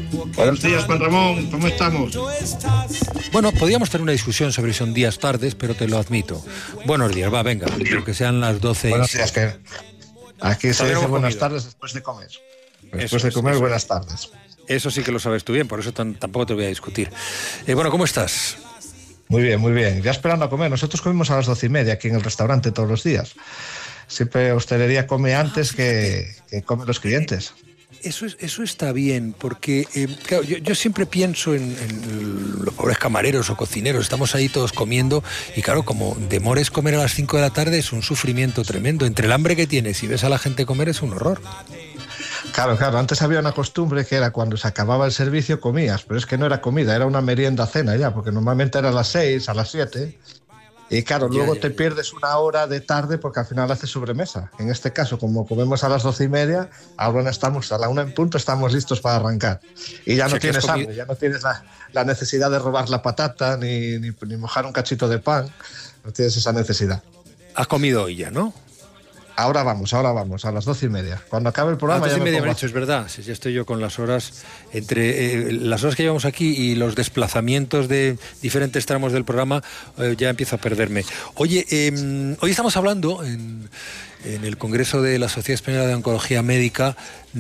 Buenos días, Juan Ramón, ¿cómo estamos? Bueno, podríamos tener una discusión sobre si son días tardes, pero te lo admito. Buenos días, va, venga, que sean las 12. Buenos días, que aquí se dice buenas tardes después de comer. Después de comer, buenas tardes. Eso sí que lo sabes tú bien, por eso tampoco te voy a discutir. Bueno, ¿cómo estás? Muy bien, muy bien. Ya esperando a comer. Nosotros comimos a las 12:30 aquí en el restaurante todos los días. Siempre hostelería come antes que comen los clientes. Eso está bien, porque claro, yo siempre pienso en los pobres camareros o cocineros. Estamos ahí todos comiendo y claro, como demores comer a las 5 de la tarde es un sufrimiento tremendo. Entre el hambre que tienes y ves a la gente comer es un horror. Claro, antes había una costumbre que era cuando se acababa el servicio comías, pero es que no era comida, era una merienda cena ya, porque normalmente era a las 6, a las 7. Y claro, luego te pierdes una hora de tarde porque al final haces sobremesa. En este caso, como comemos a las 12:30, ahora estamos a la 1 en punto, estamos listos para arrancar. Y ya no tienes hambre, ya no tienes la necesidad de robar la patata ni mojar un cachito de pan. No tienes esa necesidad. Has comido hoy ya, ¿no? Ahora vamos, a las 12:30. Cuando acabe el programa. A las 12:30 me he dicho, es verdad. Si ya estoy yo con las horas, entre las horas que llevamos aquí y los desplazamientos de diferentes tramos del programa, ya empiezo a perderme. Oye, hoy estamos hablando en el Congreso de la Sociedad Española de Oncología Médica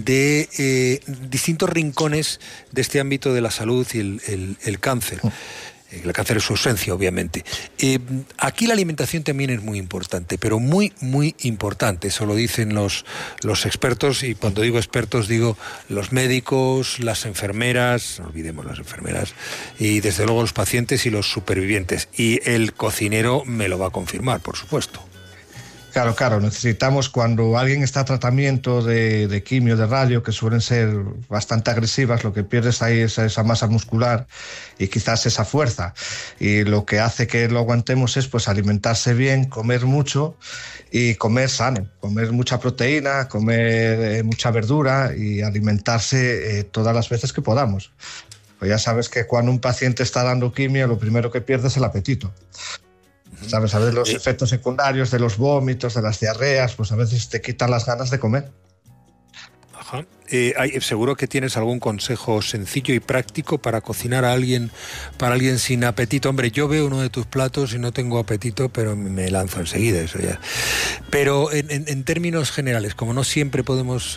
de distintos rincones de este ámbito de la salud y el cáncer. El cáncer es su ausencia, obviamente. Aquí la alimentación también es muy importante, pero muy, muy importante. Eso lo dicen los expertos, y cuando digo expertos digo los médicos, las enfermeras, no olvidemos las enfermeras, y desde luego los pacientes y los supervivientes. Y el cocinero me lo va a confirmar, por supuesto. Claro, necesitamos, cuando alguien está a tratamiento de quimio, de radio, que suelen ser bastante agresivas, lo que pierdes ahí es esa masa muscular y quizás esa fuerza. Y lo que hace que lo aguantemos es pues alimentarse bien, comer mucho y comer sano, comer mucha proteína, comer mucha verdura y alimentarse todas las veces que podamos. Pues ya sabes que cuando un paciente está dando quimio, lo primero que pierde es el apetito. ¿Sabes? A veces los efectos secundarios de los vómitos, de las diarreas, pues a veces te quitan las ganas de comer. Ajá. Seguro que tienes algún consejo sencillo y práctico para cocinar para alguien sin apetito. Hombre, yo veo uno de tus platos y no tengo apetito, pero me lanzo enseguida, eso ya. Pero en términos generales, como no siempre podemos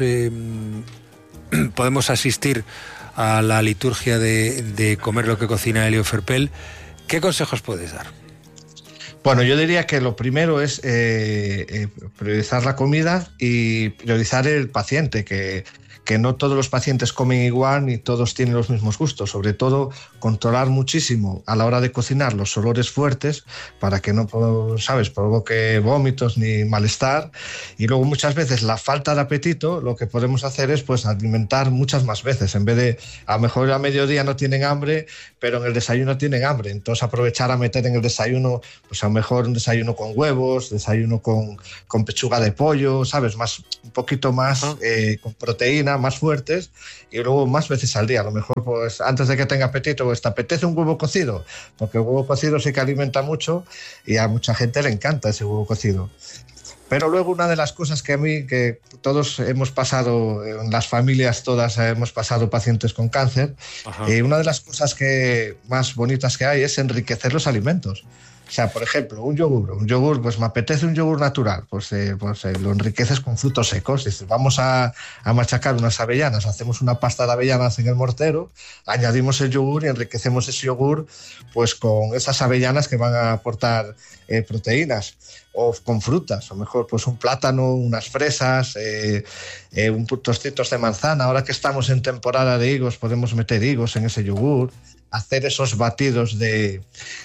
asistir a la liturgia de comer lo que cocina Elio Ferpel, ¿qué consejos puedes dar? Bueno, yo diría que lo primero es priorizar la comida y priorizar el paciente, que no todos los pacientes comen igual ni todos tienen los mismos gustos. Sobre todo, controlar muchísimo a la hora de cocinar los olores fuertes para que no, provoque vómitos ni malestar. Y luego muchas veces la falta de apetito, lo que podemos hacer es pues alimentar muchas más veces. En vez de, a lo mejor a mediodía no tienen hambre, pero en el desayuno tienen hambre. Entonces aprovechar a meter en el desayuno, pues a lo mejor un desayuno con huevos, desayuno con pechuga de pollo, ¿sabes? Un poquito más con proteína, más fuertes, y luego más veces al día. A lo mejor pues antes de que tenga apetito, pues te apetece un huevo cocido, porque el huevo cocido sí que alimenta mucho y a mucha gente le encanta ese huevo cocido. Pero luego una de las cosas que todos hemos pasado, en las familias todas hemos pasado pacientes con cáncer, y una de las cosas más bonitas que hay es enriquecer los alimentos. O sea, por ejemplo, un yogur, pues me apetece un yogur natural, pues lo enriqueces con frutos secos. Dices, vamos a machacar unas avellanas, hacemos una pasta de avellanas en el mortero, añadimos el yogur y enriquecemos ese yogur pues con esas avellanas que van a aportar proteínas, o con frutas, o mejor pues un plátano, unas fresas, trocitos de manzana. Ahora que estamos en temporada de higos, podemos meter higos en ese yogur, hacer esos batidos de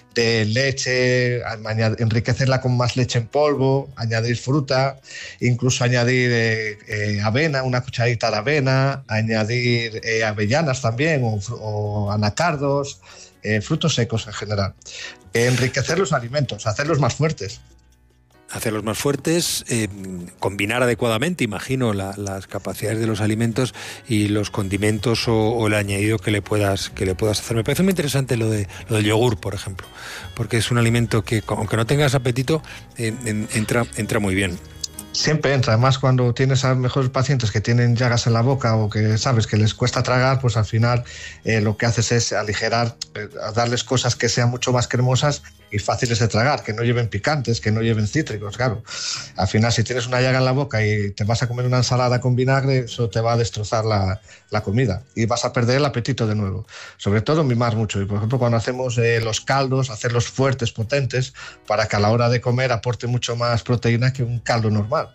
leche, enriquecerla con más leche en polvo, añadir fruta, incluso añadir avena, una cucharadita de avena, añadir avellanas también, o anacardos, frutos secos en general. Enriquecer los alimentos, hacerlos más fuertes. Hacerlos más fuertes, combinar adecuadamente, imagino, las capacidades de los alimentos y los condimentos o el añadido que le puedas hacer. Me parece muy interesante lo del yogur, por ejemplo, porque es un alimento que, aunque no tengas apetito, entra muy bien. Siempre entra, además cuando tienes a lo mejor pacientes que tienen llagas en la boca o que sabes que les cuesta tragar, pues al final lo que haces es aligerar, darles cosas que sean mucho más cremosas y fáciles de tragar, que no lleven picantes, que no lleven cítricos, claro. Al final, si tienes una llaga en la boca y te vas a comer una ensalada con vinagre, eso te va a destrozar la comida y vas a perder el apetito de nuevo. Sobre todo mimar mucho. Y por ejemplo, cuando hacemos los caldos, hacerlos fuertes, potentes, para que a la hora de comer aporte mucho más proteína que un caldo normal.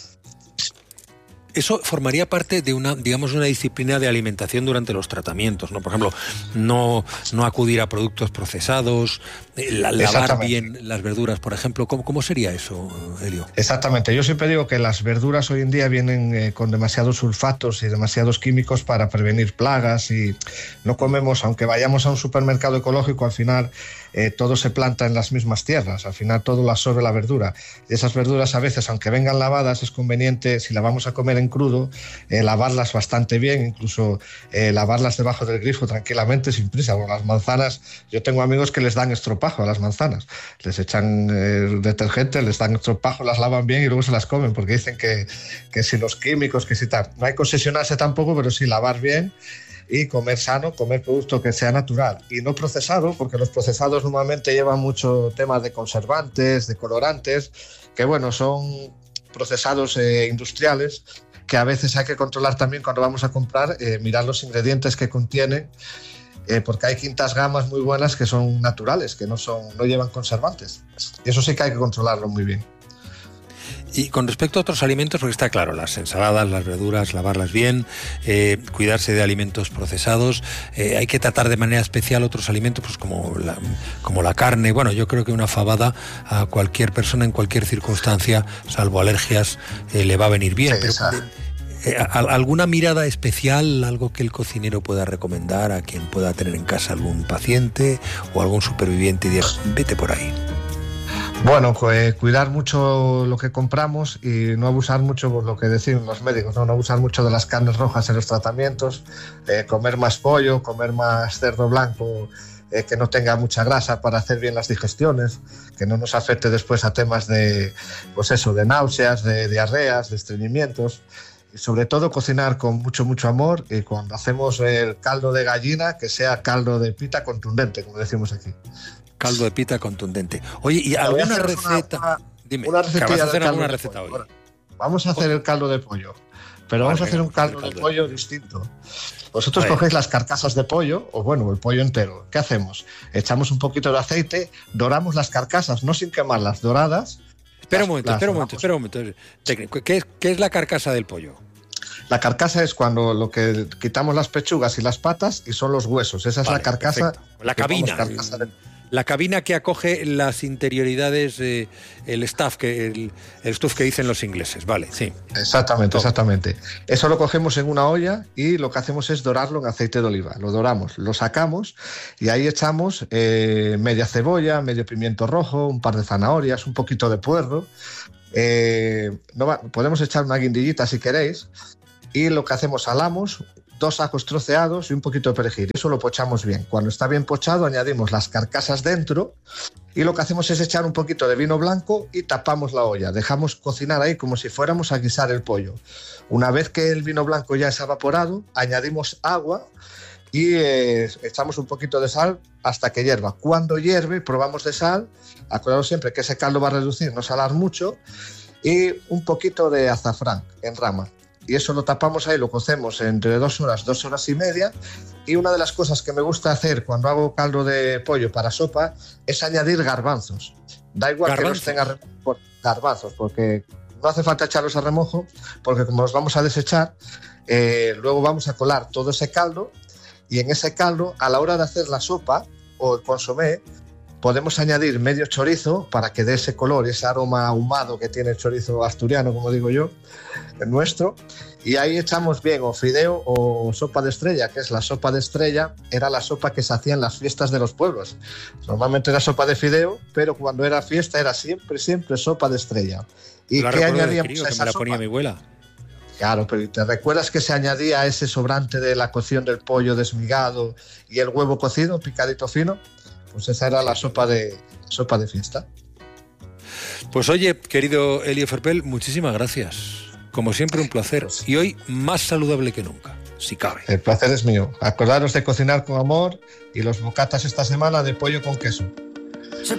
Eso formaría parte de una disciplina de alimentación durante los tratamientos, ¿no? Por ejemplo, no acudir a productos procesados, lavar bien las verduras, por ejemplo. ¿Cómo sería eso, Elio? Exactamente. Yo siempre digo que las verduras hoy en día vienen con demasiados sulfatos y demasiados químicos para prevenir plagas y no comemos, aunque vayamos a un supermercado ecológico, al final todo se planta en las mismas tierras, al final todo lo absorbe la verdura. Y esas verduras a veces, aunque vengan lavadas, es conveniente, si la vamos a comer en crudo, lavarlas bastante bien, incluso lavarlas debajo del grifo tranquilamente, sin prisa. Con las manzanas, yo tengo amigos que les dan estropajo a las manzanas, les echan detergente, les dan estropajo, las lavan bien y luego se las comen, porque dicen que si los químicos, que si tal, no hay que obsesionarse tampoco, pero sí lavar bien y comer sano, comer producto que sea natural y no procesado, porque los procesados normalmente llevan mucho temas de conservantes, de colorantes, que bueno, son procesados industriales, que a veces hay que controlar también cuando vamos a comprar, mirar los ingredientes que contienen, porque hay quintas gamas muy buenas que son naturales, que no llevan conservantes. Y eso sí que hay que controlarlo muy bien. Y con respecto a otros alimentos, porque está claro, las ensaladas, las verduras, lavarlas bien, cuidarse de alimentos procesados, hay que tratar de manera especial otros alimentos, pues como la carne. Bueno, yo creo que una fabada a cualquier persona en cualquier circunstancia, salvo alergias, le va a venir bien. Sí, pero, ¿alguna mirada especial, algo que el cocinero pueda recomendar a quien pueda tener en casa algún paciente o algún superviviente y diga, vete por ahí? Bueno, cuidar mucho lo que compramos y no abusar mucho, por lo que decimos los médicos, no abusar mucho de las carnes rojas en los tratamientos, comer más pollo, comer más cerdo blanco, que no tenga mucha grasa para hacer bien las digestiones, que no nos afecte después a temas de náuseas, de diarreas, de estreñimientos. Y sobre todo cocinar con mucho amor, y cuando hacemos el caldo de gallina, que sea caldo de pita contundente, como decimos aquí. Caldo de pita contundente. Oye, ¿y alguna receta? Dime, una recetilla. ¿Vas a hacer alguna receta hoy? Vamos a hacer el caldo de pollo, pero vamos a hacer un caldo de pollo distinto. Vosotros cogéis las carcasas de pollo, o bueno, el pollo entero. ¿Qué hacemos? Echamos un poquito de aceite, doramos las carcasas, no sin quemarlas, doradas. Espera un momento. Técnico, ¿qué es la carcasa del pollo? La carcasa es cuando lo que quitamos las pechugas y las patas y son los huesos. Esa es la carcasa. Perfecto. La cabina. La cabina que acoge las interioridades, el stuff que dicen los ingleses, vale, sí. Exactamente. Eso lo cogemos en una olla y lo que hacemos es dorarlo en aceite de oliva. Lo doramos, lo sacamos y ahí echamos media cebolla, medio pimiento rojo, un par de zanahorias, un poquito de puerro. Podemos echar una guindillita si queréis. Y lo que hacemos, salamos, 2 ajos troceados y un poquito de perejil. Eso lo pochamos bien. Cuando está bien pochado, añadimos las carcasas dentro y lo que hacemos es echar un poquito de vino blanco y tapamos la olla. Dejamos cocinar ahí como si fuéramos a guisar el pollo. Una vez que el vino blanco ya es evaporado, añadimos agua y echamos un poquito de sal hasta que hierva. Cuando hierve, probamos de sal. Acordaos siempre que ese caldo va a reducir, no salar mucho. Y un poquito de azafrán en rama. Y eso lo tapamos ahí, lo cocemos entre 2 horas, 2 horas y media. Y una de las cosas que me gusta hacer cuando hago caldo de pollo para sopa es añadir garbanzos. Da igual que los tenga garbanzos, porque no hace falta echarlos a remojo, porque como los vamos a desechar, luego vamos a colar todo ese caldo y en ese caldo, a la hora de hacer la sopa o el consomé, podemos añadir medio chorizo para que dé ese color, ese aroma ahumado que tiene el chorizo asturiano, como digo yo, el nuestro. Y ahí echamos bien o fideo o sopa de estrella, que es la sopa de estrella, era la sopa que se hacía en las fiestas de los pueblos. Normalmente era sopa de fideo, pero cuando era fiesta era siempre sopa de estrella. ¿Y qué añadíamos a esa sopa? Me la ponía mi abuela. Claro, pero ¿te recuerdas que se añadía ese sobrante de la cocción del pollo desmigado y el huevo cocido, picadito fino? Pues esa era la sopa de fiesta. Pues oye, querido Elio Ferpel, muchísimas gracias. Como siempre, un placer. Y hoy más saludable que nunca, si cabe. El placer es mío. Acordaros de cocinar con amor y los bocatas esta semana de pollo con queso.